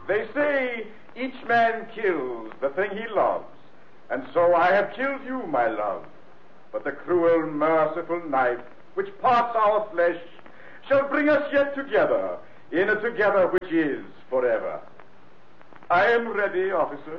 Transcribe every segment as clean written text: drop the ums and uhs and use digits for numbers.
They say each man kills the thing he loves, and so I have killed you, my love. But the cruel, merciful knife which parts our flesh shall bring us yet together, in a together which is forever. I am ready, officer.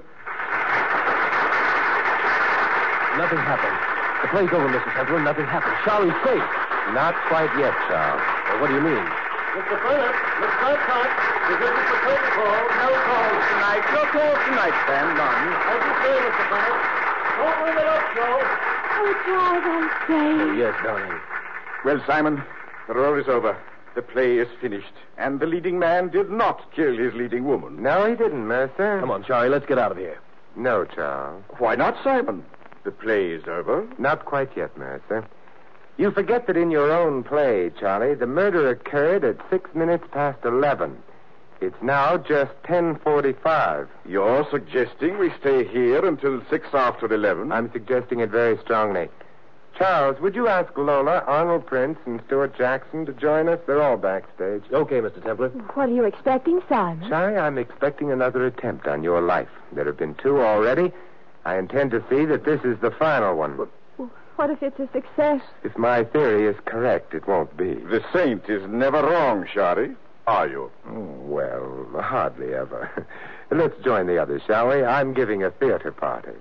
Nothing happened. The play's over, Mr. Templar. Nothing happened. Charlie's safe. Not quite yet, Charles. Well, what do you mean? Mr. Bennett, let's not cut. This isn't the protocol. No calls tonight. No calls tonight, Sam. None. As you say, Mr. Bennett. Don't bring it up, Joe. Oh, Charles, I'm safe. Oh, yes, darling. Well, Simon, the role is over. The play is finished, and the leading man did not kill his leading woman. No, he didn't, Mercer. Come on, Charlie, let's get out of here. No, Charles. Why not, Simon? The play is over. Not quite yet, Mercer. You forget that in your own play, Charlie, the murder occurred at 6 minutes past 11. It's now just 10:45. You're suggesting we stay here until 6 after 11? I'm suggesting it very strongly. Charles, would you ask Lola, Arnold Prince, and Stuart Jackson to join us? They're all backstage. Okay, Mr. Templar. What are you expecting, Simon? Charlie, I'm expecting another attempt on your life. There have been 2 already. I intend to see that this is the final one. What if it's a success? If my theory is correct, it won't be. The saint is never wrong, Shari. Are you? Well, hardly ever. Let's join the others, shall we? I'm giving a theater party.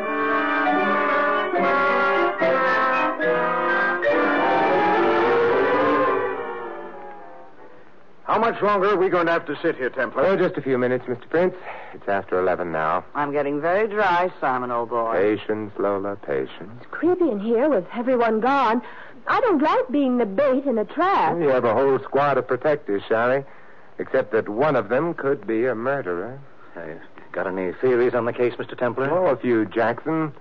How much longer are we going to have to sit here, Templar? Oh, just a few minutes, Mr. Prince. It's after 11 now. I'm getting very dry, Simon, old boy. Patience, Lola, patience. It's creepy in here with everyone gone. I don't like being the bait in a trap. You have a whole squad of protectors, Shari. Except that one of them could be a murderer. Got any theories on the case, Mr. Templar? Oh, a few, Jackson.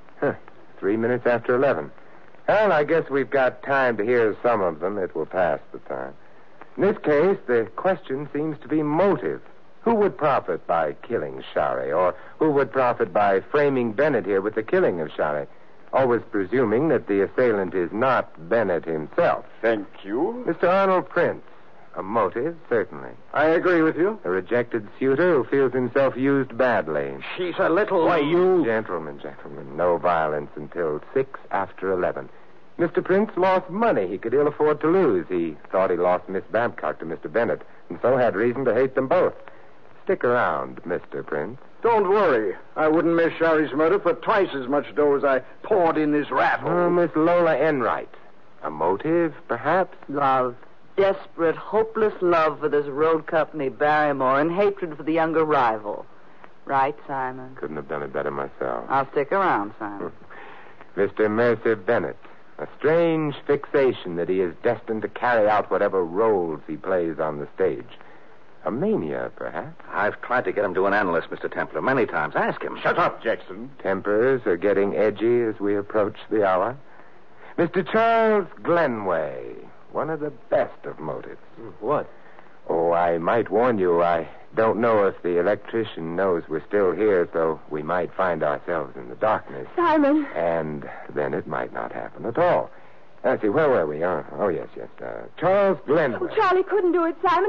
3 minutes after 11. Well, I guess we've got time to hear some of them. It will pass the time. In this case, the question seems to be motive. Who would profit by killing Shari? Or who would profit by framing Bennett here with the killing of Shari? Always presuming that the assailant is not Bennett himself. Thank you. Mr. Arnold Prince. A motive, certainly. I agree with you. A rejected suitor who feels himself used badly. She's a little... Why, you... Gentlemen, no violence until 6 after 11. Mr. Prince lost money he could ill afford to lose. He thought he lost Miss Babcock to Mr. Bennett, and so had reason to hate them both. Stick around, Mr. Prince. Don't worry. I wouldn't miss Shari's murder for twice as much dough as I poured in this rat hole. Oh, Miss Lola Enright. A motive, perhaps? Love. Desperate, hopeless love for this road company, Barrymore, and hatred for the younger rival. Right, Simon? Couldn't have done it better myself. I'll stick around, Simon. Mr. Mercer Bennett. A strange fixation that he is destined to carry out whatever roles he plays on the stage. A mania, perhaps? I've tried to get him to an analyst, Mr. Templar, many times. Ask him. Shut up, Jackson. Tempers are getting edgy as we approach the hour. Mr. Charles Glenway, one of the best of motives. What? Oh, I might warn you, I don't know if the electrician knows we're still here, so we might find ourselves in the darkness. Simon. And then it might not happen at all. Let's see, where were we? Oh, yes. Charles Glenway. Oh, Charlie couldn't do it, Simon.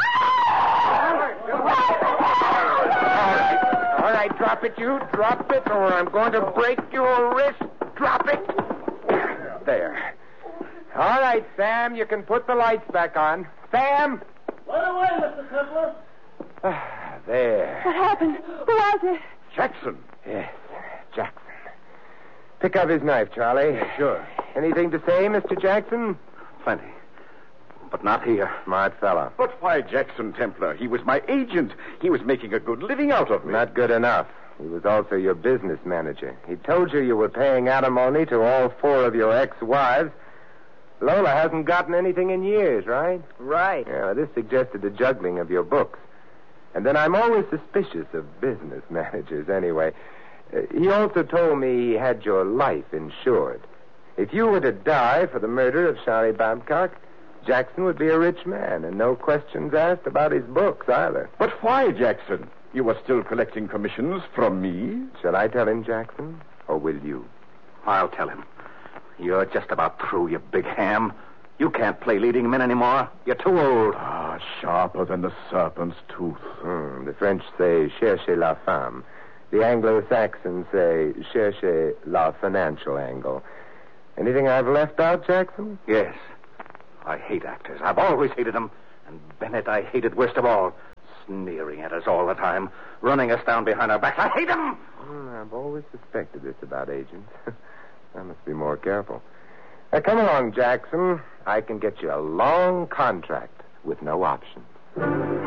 All right, drop it, you. Drop it, or I'm going to break your wrist. Drop it. There. All right, Sam, you can put the lights back on. Sam! Right away, Mr. Templar. There. What happened? Who was it? Jackson. Yes, Jackson. Pick up his knife, Charlie. Sure. Anything to say, Mr. Jackson? Plenty. But not here. Smart fella. But why Jackson, Templar? He was my agent. He was making a good living out of me. Not good enough. He was also your business manager. He told you were paying alimony to all 4 of your ex-wives. Lola hasn't gotten anything in years, right? Right. Yeah, this suggested the juggling of your books. And then I'm always suspicious of business managers anyway. He also told me he had your life insured. If you were to die for the murder of Shari Babcock, Jackson would be a rich man, and no questions asked about his books either. But why, Jackson? You were still collecting commissions from me? Shall I tell him, Jackson, or will you? I'll tell him. You're just about through, you big ham. You can't play leading men anymore. You're too old. Ah, sharper than the serpent's tooth. The French say cherchez la femme. The Anglo-Saxons say cherchez la financial angle. Anything I've left out, Jackson? Yes. I hate actors. I've always hated them. And Bennett I hated worst of all. Sneering at us all the time. Running us down behind our backs. I hate him! I've always suspected this about agents. I must be more careful. Now, come along, Jackson. I can get you a long contract with no options.